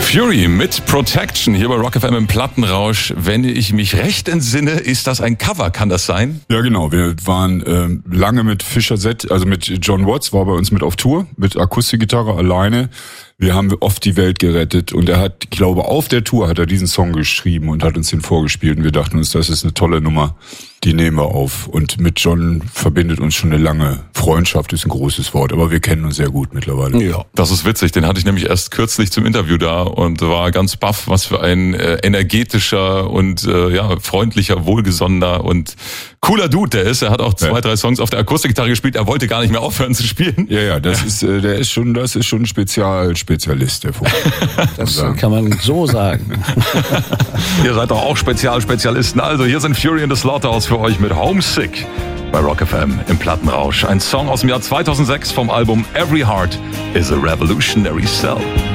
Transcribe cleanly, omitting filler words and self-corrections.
Fury mit Protection hier bei Rock FM im Plattenrausch. Wenn ich mich recht entsinne, ist das ein Cover, kann das sein? Ja, genau. Wir waren lange mit Fischer Z, also mit John Watts, war bei uns mit auf Tour, mit Akustikgitarre alleine. Wir haben oft die Welt gerettet und er hat, ich glaube, auf der Tour hat er diesen Song geschrieben und hat uns den vorgespielt und wir dachten uns, das ist eine tolle Nummer, die nehmen wir auf. Und mit John verbindet uns schon eine lange Freundschaft, ist ein großes Wort, aber wir kennen uns sehr gut mittlerweile. Ja, das ist witzig, den hatte ich nämlich erst kürzlich zum Interview da und war ganz baff, was für ein energetischer und freundlicher, wohlgesonnener und cooler Dude der ist. Er hat auch 2-3 Songs auf der Akustikgitarre gespielt, er wollte gar nicht mehr aufhören zu spielen. Ja, das ist schon ein Spezialist, der Vogel. Das kann man so sagen. Ihr seid doch auch Spezialisten. Also hier sind Fury and the Slaughterhouse für euch mit Homesick bei Rock FM im Plattenrausch. Ein Song aus dem Jahr 2006 vom Album Every Heart is a Revolutionary Cell.